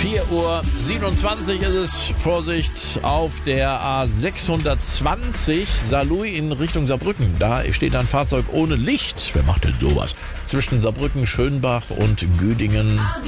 4:27 Uhr ist es. Vorsicht auf der A620 Saarlouis in Richtung Saarbrücken. Da steht ein Fahrzeug ohne Licht. Wer macht denn sowas? Zwischen Saarbrücken, Schönbach und Güdingen